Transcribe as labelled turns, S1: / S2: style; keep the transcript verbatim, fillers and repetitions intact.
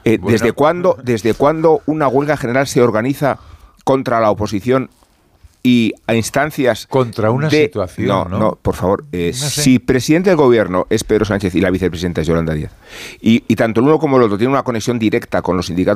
S1: Eh,
S2: Bueno.
S1: ¿Desde cuándo, desde cuándo una huelga general se organiza contra la oposición y a instancias
S2: Contra una
S1: de...
S2: situación,
S1: No,
S2: ¿no?
S1: no, por favor. Eh,
S2: No sé.
S1: Si presidente del gobierno es Pedro Sánchez y la vicepresidenta es Yolanda Díaz, y, y tanto el uno como el otro tienen una conexión directa con los sindicatos